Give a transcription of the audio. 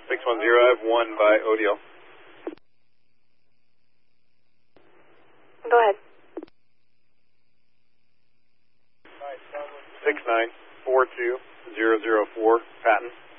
610, I have 1 by ODL. Go ahead. 6942004, Patton.